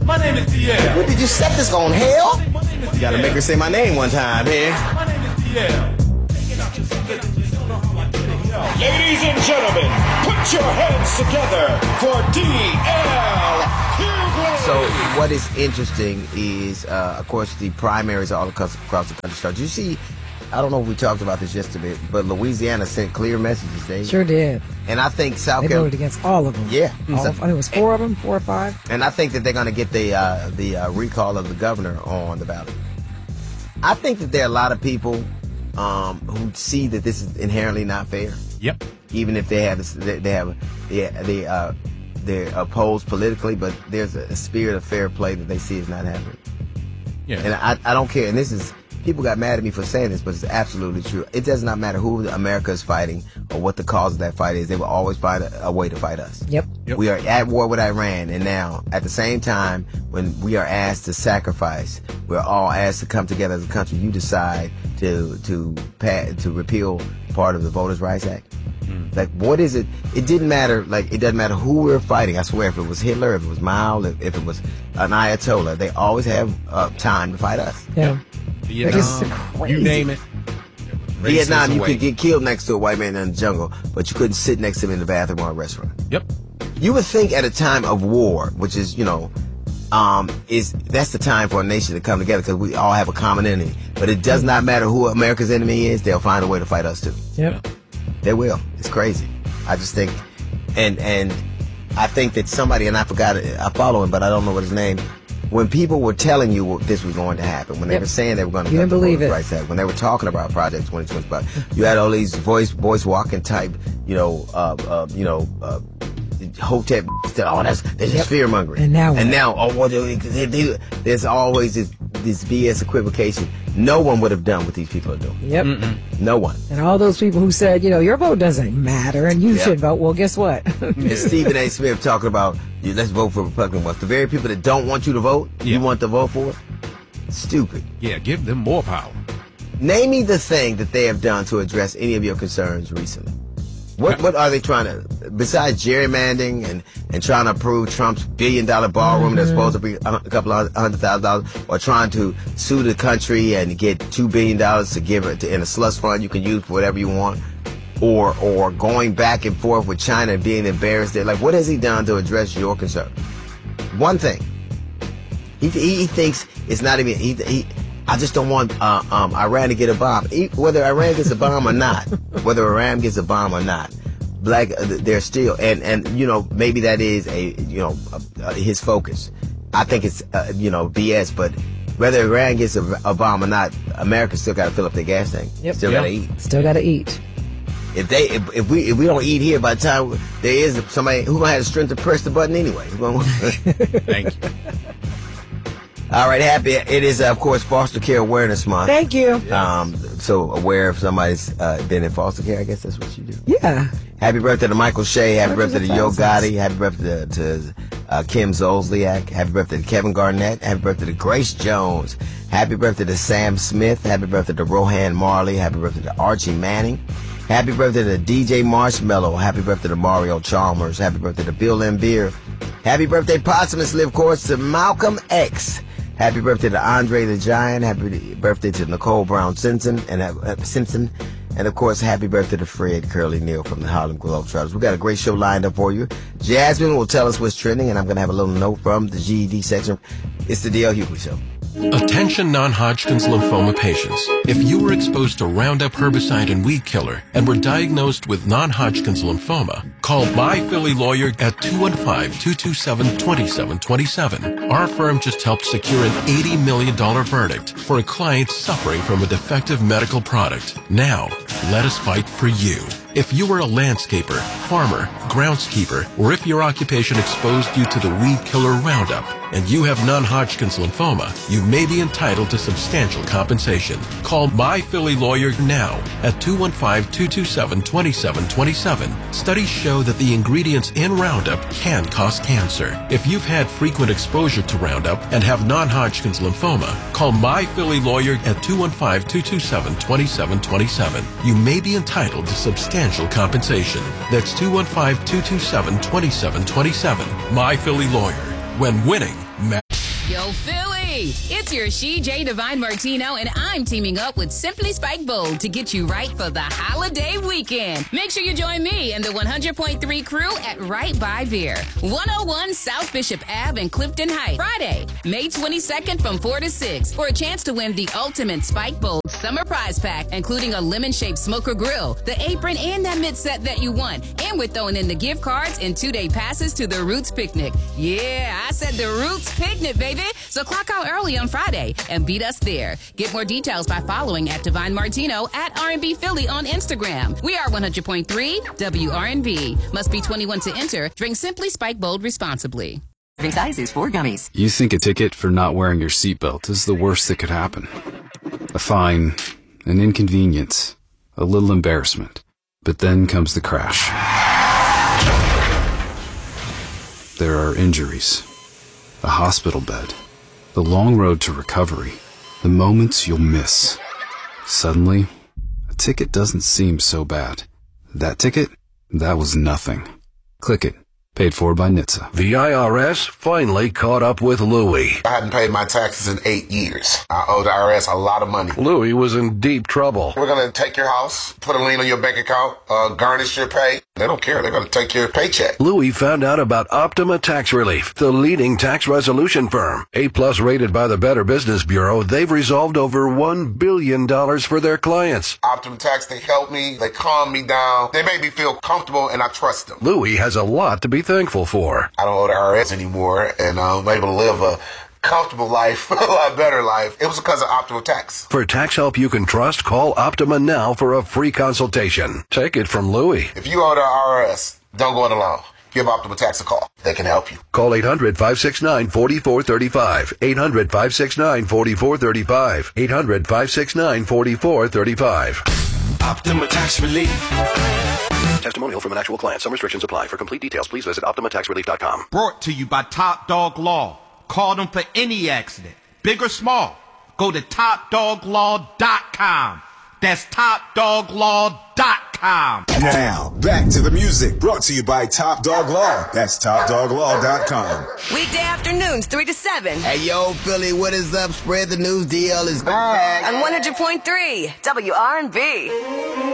My name is DL. What, did you set this on hell? My name is You gotta make her say my name one time here. My name is DL. Ladies and gentlemen, put your hands together for DL Hughley. So what is interesting is, of course, the primaries all across the country start. Did you see, I don't know if we talked about this yesterday, but Louisiana sent clear messages. They Sure did. And I think South They Carolina voted against all of them. Yeah. I think it was 4 of them, 4 or 5. And I think that they're going to get the recall of the governor on the ballot. I think that there are a lot of people who see that this is inherently not fair. Yep. Even if they're opposed politically, but there's a spirit of fair play that they see is not happening. Yeah. And I don't care. And this is, people got mad at me for saying this, but it's absolutely true. It does not matter who America is fighting or what the cause of that fight is. They will always find a way to fight us. Yep. We are at war with Iran, and now, at the same time, when we are asked to sacrifice, we're all asked to come together as a country. You decide to repeal part of the Voters' Rights Act. Like, what is it? It didn't matter. Like, it doesn't matter who we're fighting. I swear, if it was Hitler, if it was Mao, if it was an Ayatollah, they always have time to fight us. Yeah. Vietnam, crazy. you name it. Vietnam, you away. could get killed next to a white man in the jungle, but you couldn't sit next to him in the bathroom or a restaurant. Yep. You would think at a time of war, which is, that's the time for a nation to come together because we all have a common enemy. But it does not matter who America's enemy is; they'll find a way to fight us too. Yep. They will. It's crazy. I just think, and I think that somebody, and I forgot it, I follow him, but I don't know what his name. When people were telling you this was going to happen, when they were saying they were going to You didn't believe it. Rights Act, when they were talking about Project 2025, you had all these voice walking type, Hotep. That's just fear mongering. And now, there's always this BS equivocation. No one would have done what these people are doing. Yep. No one. And all those people who said, your vote doesn't matter and you should vote. Well, guess what? And Stephen A. Smith talking about, let's vote for Republican ones. The very people that don't want you to vote, you want to vote for? Stupid. Yeah, give them more power. Name me the thing that they have done to address any of your concerns recently. What are they trying to, besides gerrymandering and trying to approve Trump's $1 billion ballroom that's supposed to be a couple of $100,000, or trying to sue the country and get $2 billion to give it in a slush fund you can use for whatever you want, or going back and forth with China and being embarrassed there? Like, what has he done to address your concern? One thing. He thinks it's not even, I just don't want Iran to get a bomb. Whether Iran gets a bomb or not, they're still, and maybe that is his focus. I think it's BS, but whether Iran gets a bomb or not, America still got to fill up their gas tank. Yep. Still got to eat. Still got to eat. If we don't eat here, by the time there is somebody who's gonna have the strength to press the button anyway. Thank you. All right, happy. It is, of course, Foster Care Awareness Month. Thank you. So aware if somebody's been in foster care, I guess that's what you do. Yeah. Happy birthday to Michael Shea. Happy birthday to Yo thousands. Gotti. Happy birthday to Kim Zolciak. Happy birthday to Kevin Garnett. Happy birthday to Grace Jones. Happy birthday to Sam Smith. Happy birthday to Rohan Marley. Happy birthday to Archie Manning. Happy birthday to DJ Marshmello. Happy birthday to Mario Chalmers. Happy birthday to Bill Lambier. Happy birthday, posthumously, of course, to Malcolm X. Happy birthday to Andre the Giant. Happy birthday to Nicole Brown Simpson. And of course, happy birthday to Fred Curly Neal from the Harlem Globetrotters. We got a great show lined up for you. Jasmine will tell us what's trending, and I'm going to have a little note from the GED section. It's the DL Hughley Show. Attention non-Hodgkin's lymphoma patients. If you were exposed to Roundup herbicide and weed killer and were diagnosed with non-Hodgkin's lymphoma, call My Philly Lawyer at 215-227-2727. Our firm just helped secure an $80 million verdict for a client suffering from a defective medical product. Now, let us fight for you. If you were a landscaper, farmer, groundskeeper, or if your occupation exposed you to the weed killer Roundup, and you have non-Hodgkin's lymphoma, you may be entitled to substantial compensation. Call My Philly Lawyer now at 215-227-2727. Studies show that the ingredients in Roundup can cause cancer. If you've had frequent exposure to Roundup and have non-Hodgkin's lymphoma, call My Philly Lawyer at 215-227-2727. You may be entitled to substantial compensation. That's 215-227-2727. My Philly Lawyer. When winning matters. Yo, Philly! It's your She-J Divine Martino, and I'm teaming up with Simply Spike Bold to get you right for the holiday weekend. Make sure you join me and the 100.3 crew at Right by Veer, 101 South Bishop Ave in Clifton Heights, Friday, May 22nd from 4 to 6, for a chance to win the ultimate Spike Bold summer prize pack, including a lemon-shaped smoker grill, the apron, and that mid set that you want. And we're throwing in the gift cards and 2-day passes to the Roots Picnic. Yeah, I said the Roots Picnic, baby. So clock out early on Friday and beat us there. Get more details by following at Divine Martino at R&B Philly on Instagram. We are 100.3 WRNB. Must be 21 to enter. Drink Simply Spike Bold responsibly. Serving size is 4 gummies. You think a ticket for not wearing your seatbelt is the worst that could happen. A fine, an inconvenience, a little embarrassment. But then comes the crash. There are injuries, a hospital bed, the long road to recovery, the moments you'll miss. Suddenly, a ticket doesn't seem so bad. That ticket, that was nothing. Click it. Paid for by NHTSA. The IRS finally caught up with Louie. I hadn't paid my taxes in 8 years. I owe the IRS a lot of money. Louie was in deep trouble. We're going to take your house, put a lien on your bank account, garnish your pay. They don't care. They're going to take your paycheck. Louie found out about Optima Tax Relief, the leading tax resolution firm. A-plus rated by the Better Business Bureau, they've resolved over $1 billion for their clients. Optima Tax, they help me. They calm me down. They make me feel comfortable, and I trust them. Louie has a lot to be thankful for. I don't owe the IRS anymore, and I'm able to live a comfortable life, a lot better life. It was because of Optima Tax. For tax help you can trust, call Optima now for a free consultation. Take it from Louie. If you owe the IRS, don't go it alone. Give Optima Tax a call. They can help you. Call 800-569-4435. 800-569-4435. 800-569-4435. Optima Tax Relief. Testimonial from an actual client. Some restrictions apply. For complete details, please visit OptimaTaxRelief.com. Brought to you by Top Dog Law. Call them for any accident, big or small. Go to TopDogLaw.com. That's TopDogLaw.com. Now, back to the music. Brought to you by Top Dog Law. That's TopDogLaw.com. Weekday afternoons, 3 to 7. Hey, yo, Philly, what is up? Spread the news. DL is back. On 100.3 WRNB.